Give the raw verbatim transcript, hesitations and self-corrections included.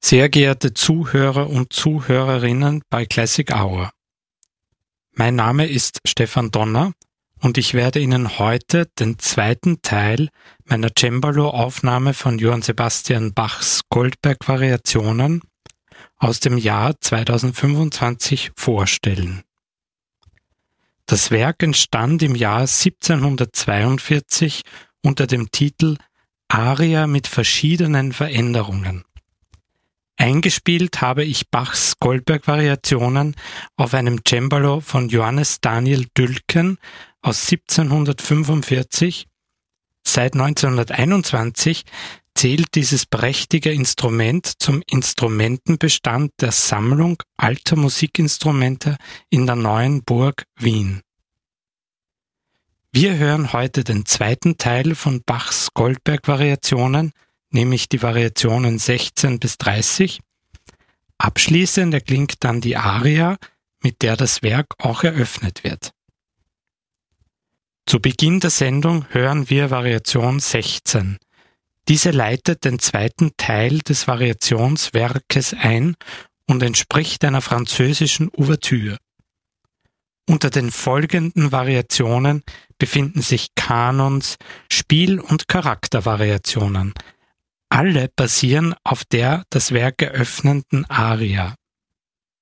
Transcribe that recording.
Sehr geehrte Zuhörer und Zuhörerinnen bei Classic Hour. Mein Name ist Stefan Donner und ich werde Ihnen heute den zweiten Teil meiner Cembalo-Aufnahme von Johann Sebastian Bachs Goldberg-Variationen aus dem Jahr zweitausendfünfundzwanzig vorstellen. Das Werk entstand im Jahr siebzehnhundertzweiundvierzig unter dem Titel Aria mit verschiedenen Veränderungen. Eingespielt habe ich Bachs Goldberg-Variationen auf einem Cembalo von Johannes Daniel Dülcken aus siebzehnhundertfünfundvierzig. Seit neunzehnhunderteinundzwanzig zählt dieses prächtige Instrument zum Instrumentenbestand der Sammlung alter Musikinstrumente in der Neuen Burg Wien. Wir hören heute den zweiten Teil von Bachs Goldberg-Variationen, nämlich die Variationen sechzehn bis dreißig. Abschließend erklingt dann die Aria, mit der das Werk auch eröffnet wird. Zu Beginn der Sendung hören wir Variation sechzehn. Diese leitet den zweiten Teil des Variationswerkes ein und entspricht einer französischen Ouvertüre. Unter den folgenden Variationen befinden sich Kanons, Spiel- und Charaktervariationen. Alle basieren auf der das Werk eröffnenden Aria.